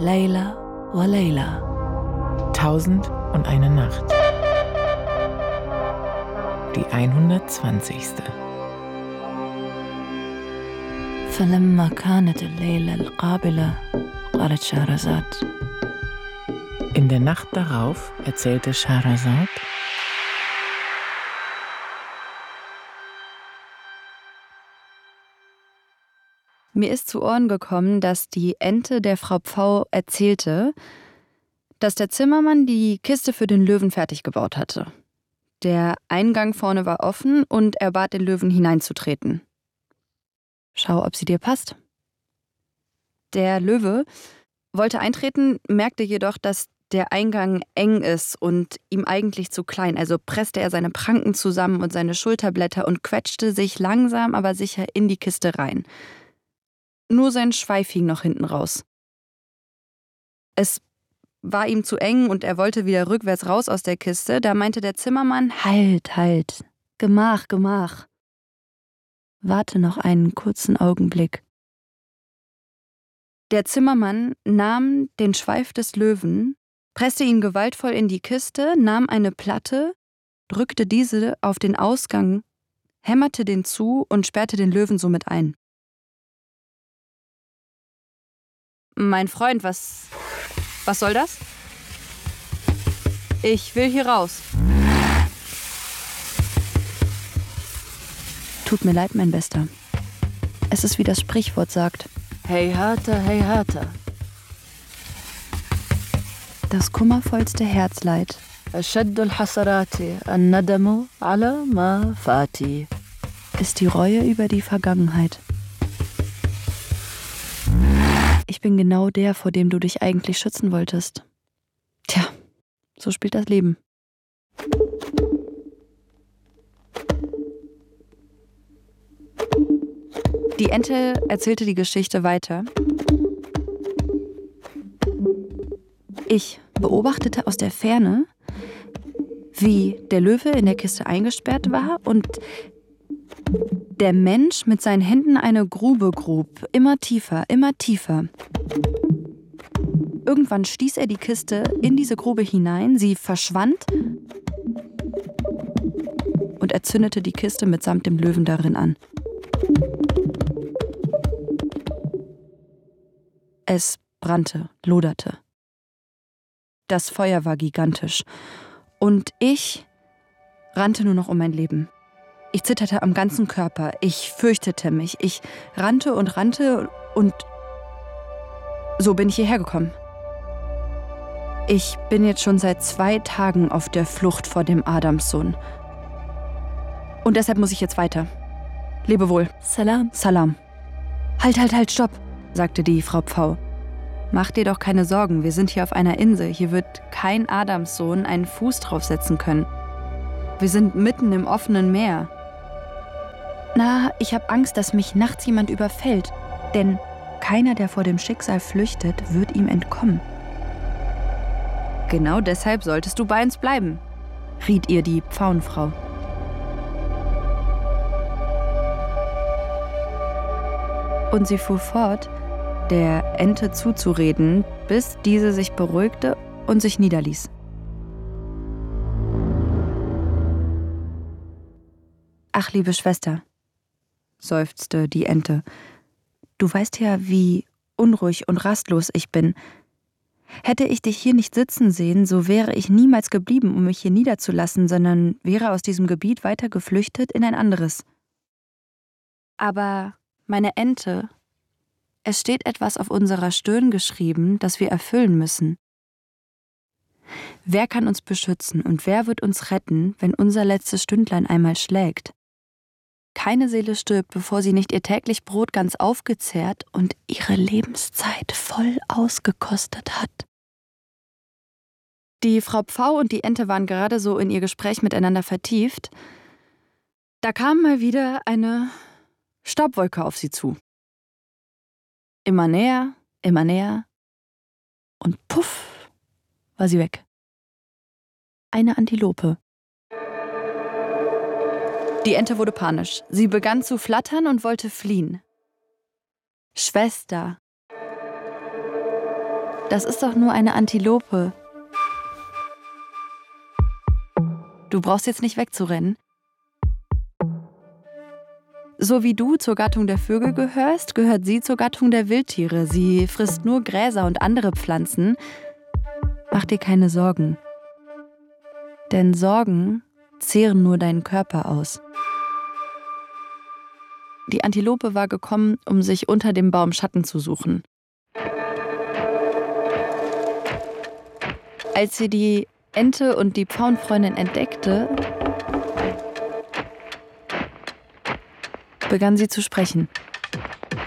Layla wa Layla. 1001 Nacht. Die 120. فلما كانت الليلة القابلة قالت شهرزاد. In der Nacht darauf erzählte Scheherazad: Mir ist zu Ohren gekommen, dass die Ente der Frau Pfau erzählte, dass der Zimmermann die Kiste für den Löwen fertig gebaut hatte. Der Eingang vorne war offen und er bat den Löwen hineinzutreten. Schau, ob sie dir passt. Der Löwe wollte eintreten, merkte jedoch, dass der Eingang eng ist und ihm eigentlich zu klein. Also presste er seine Pranken zusammen und seine Schulterblätter und quetschte sich langsam, aber sicher in die Kiste rein. Nur sein Schweif hing noch hinten raus. Es war ihm zu eng und er wollte wieder rückwärts raus aus der Kiste. Da meinte der Zimmermann: Halt, Gemach. Warte noch einen kurzen Augenblick. Der Zimmermann nahm den Schweif des Löwen, presste ihn gewaltvoll in die Kiste, nahm eine Platte, drückte diese auf den Ausgang, hämmerte den zu und sperrte den Löwen somit ein. Mein Freund, was soll das? Ich will hier raus. Tut mir leid, mein Bester. Es ist, wie das Sprichwort sagt. هيهات. Das kummervollste Herzleid أشد الحسرات الندم على ما فات. ist die Reue über die Vergangenheit. Ich bin genau der, vor dem du dich eigentlich schützen wolltest. Tja, so spielt das Leben. Die Ente erzählte die Geschichte weiter. Ich beobachtete aus der Ferne, wie der Löwe in der Kiste eingesperrt war und der Mensch mit seinen Händen eine Grube grub, immer tiefer. Irgendwann stieß er die Kiste in diese Grube hinein, sie verschwand und er zündete die Kiste mitsamt dem Löwen darin an. Es brannte, loderte. Das Feuer war gigantisch und ich rannte nur noch um mein Leben. Ich zitterte am ganzen Körper, ich fürchtete mich, ich rannte und so bin ich hierher gekommen. Ich bin jetzt schon seit 2 Tagen auf der Flucht vor dem Adamssohn. Und deshalb muss ich jetzt weiter. Lebe wohl. Salam. Halt, stopp, sagte die Frau Pfau. Mach dir doch keine Sorgen, wir sind hier auf einer Insel. Hier wird kein Adamssohn einen Fuß draufsetzen können. Wir sind mitten im offenen Meer. Na, ich habe Angst, dass mich nachts jemand überfällt. Denn keiner, der vor dem Schicksal flüchtet, wird ihm entkommen. Genau deshalb solltest du bei uns bleiben, riet ihr die Pfauenfrau. Und sie fuhr fort, der Ente zuzureden, bis diese sich beruhigte und sich niederließ. Ach, liebe Schwester, seufzte die Ente, du weißt ja, wie unruhig und rastlos ich bin. Hätte ich dich hier nicht sitzen sehen, so wäre ich niemals geblieben, um mich hier niederzulassen, sondern wäre aus diesem Gebiet weiter geflüchtet in ein anderes. Aber, meine Ente, es steht etwas auf unserer Stirn geschrieben, das wir erfüllen müssen. Wer kann uns beschützen und wer wird uns retten, wenn unser letztes Stündlein einmal schlägt? Keine Seele stirbt, bevor sie nicht ihr täglich Brot ganz aufgezehrt und ihre Lebenszeit voll ausgekostet hat. Die Frau Pfau und die Ente waren gerade so in ihr Gespräch miteinander vertieft. Da kam mal wieder eine Staubwolke auf sie zu. Immer näher und puff, war sie weg. Eine Antilope. Die Ente wurde panisch. Sie begann zu flattern und wollte fliehen. Schwester. das ist doch nur eine Antilope. Du brauchst jetzt nicht wegzurennen. So wie du zur Gattung der Vögel gehörst, gehört sie zur Gattung der Wildtiere. Sie frisst nur Gräser und andere Pflanzen. Mach dir keine Sorgen. Denn Sorgen zehren nur deinen Körper aus. Die Antilope war gekommen, um sich unter dem Baum Schatten zu suchen. Als sie die Ente und die Pfauenfreundin entdeckte, begann sie zu sprechen.